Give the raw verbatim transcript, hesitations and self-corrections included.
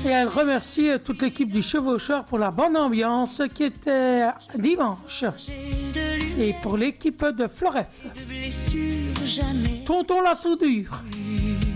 Et elle remercie toute l'équipe du Chevaucheur pour la bonne ambiance qui était dimanche. Et pour l'équipe de Floref. Tonton la soudure.